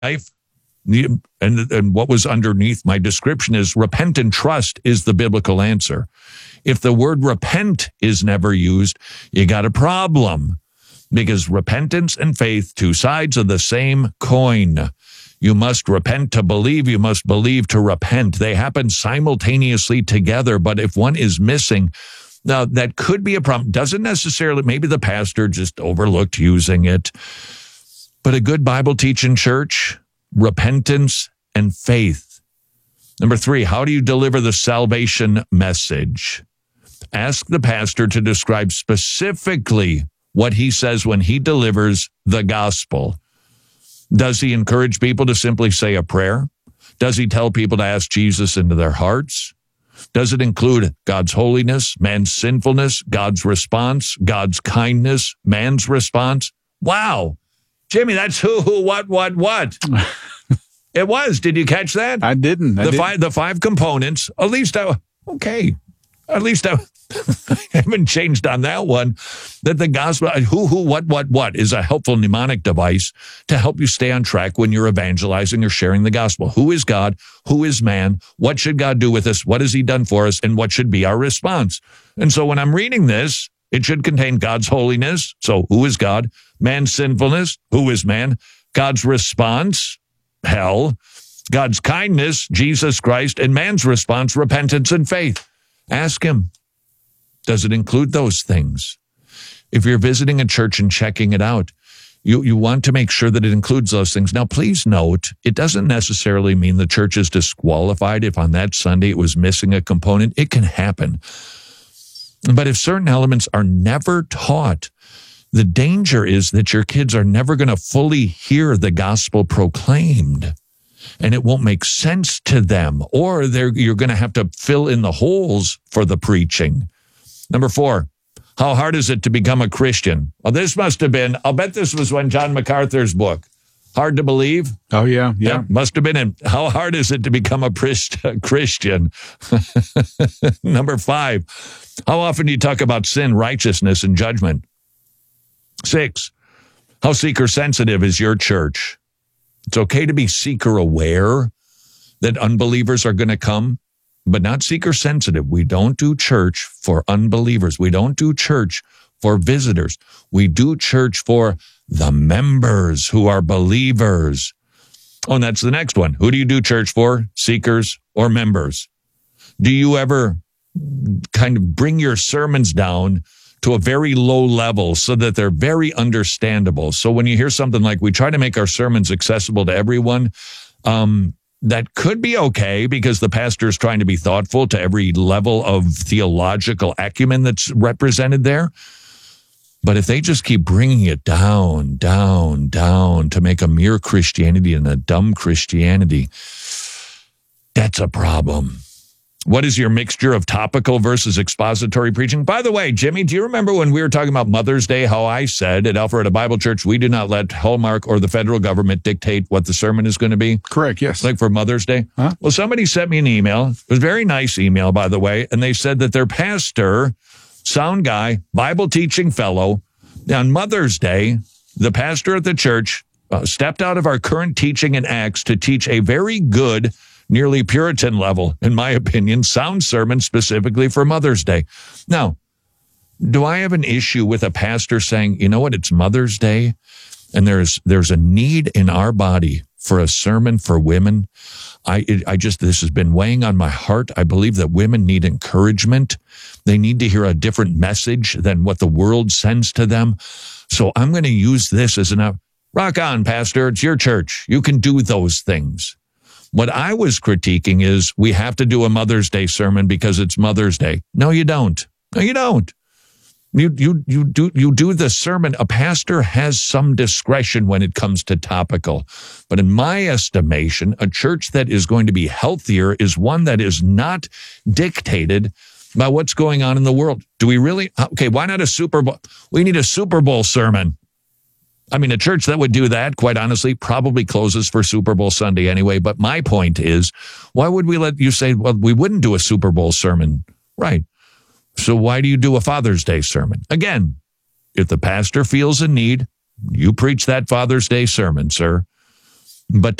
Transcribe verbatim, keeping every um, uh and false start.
and, and what was underneath my description is repent and trust is the biblical answer. If the word repent is never used, you got a problem, because repentance and faith, two sides of the same coin. You must repent to believe. You must believe to repent. They happen simultaneously together, but if one is missing, now that could be a problem. Doesn't necessarily, maybe the pastor just overlooked using it, but a good Bible teaching church, repentance and faith. Number three, how do you deliver the salvation message? Ask the pastor to describe specifically what he says when he delivers the gospel. Does he encourage people to simply say a prayer? Does he tell people to ask Jesus into their hearts? Does it include God's holiness, man's sinfulness, God's response, God's kindness, man's response? Wow. Jimmy, that's who, who, what, what, what. It was. Did you catch that? I didn't. I the didn't. five, the five components. At least I, okay. At least I, I haven't changed on that one. That the gospel, who, who, what, what, what is a helpful mnemonic device to help you stay on track when you're evangelizing or sharing the gospel. Who is God? Who is man? What should God do with us? What has he done for us? And what should be our response? And so when I'm reading this, it should contain God's holiness. So who is God? Man's sinfulness. Who is man? God's response, hell. God's kindness, Jesus Christ. And man's response, repentance and faith. Ask him, does it include those things? If you're visiting a church and checking it out, you, you want to make sure that it includes those things. Now, please note, it doesn't necessarily mean the church is disqualified if on that Sunday it was missing a component. It can happen. But if certain elements are never taught, the danger is that your kids are never going to fully hear the gospel proclaimed. And it won't make sense to them, or they're, you're going to have to fill in the holes for the preaching. Number four, how hard is it to become a Christian? Well, this must have been, I'll bet this was when John MacArthur's book, Hard to Believe. Oh, yeah, yeah. yeah must have been in, how hard is it to become a Christian? Number five, how often do you talk about sin, righteousness, and judgment? Six, how seeker-sensitive is your church? It's okay to be seeker-aware that unbelievers are going to come, but not seeker-sensitive. We don't do church for unbelievers. We don't do church for visitors. We do church for the members who are believers. Oh, and that's the next one. Who do you do church for? Seekers or members? Do you ever kind of bring your sermons down to a very low level so that they're very understandable? So when you hear something like, we try to make our sermons accessible to everyone, um, that could be okay because the pastor is trying to be thoughtful to every level of theological acumen that's represented there. But if they just keep bringing it down, down, down to make a mere Christianity and a dumb Christianity, that's a problem. What is your mixture of topical versus expository preaching? By the way, Jimmy, do you remember when we were talking about Mother's Day, how I said at Alpharetta Bible Church, we do not let Hallmark or the federal government dictate what the sermon is going to be? Correct, yes. Like for Mother's Day? Huh? Well, somebody sent me an email. It was a very nice email, by the way, and they said that their pastor, sound guy, Bible teaching fellow, on Mother's Day, the pastor at the church uh, stepped out of our current teaching in Acts to teach a very good, nearly Puritan level, in my opinion, sound sermon specifically for Mother's Day. Now, do I have an issue with a pastor saying, you know what, it's Mother's Day, and there's there's a need in our body for a sermon for women? I it, I just, this has been weighing on my heart. I believe that women need encouragement. They need to hear a different message than what the world sends to them. So I'm going to use this as an, rock on, pastor, it's your church. You can do those things. What I was critiquing is we have to do a Mother's Day sermon because it's Mother's Day. No, you don't. No, you don't. You you you do you do the sermon. A pastor has some discretion when it comes to topical. But in my estimation, a church that is going to be healthier is one that is not dictated by what's going on in the world. Do we really? Okay, why not a Super Bowl? We need a Super Bowl sermon. I mean, a church that would do that, quite honestly, probably closes for Super Bowl Sunday anyway. But my point is, why would we let you say, well, we wouldn't do a Super Bowl sermon? Right. So why do you do a Father's Day sermon? Again, if the pastor feels a need, you preach that Father's Day sermon, sir. But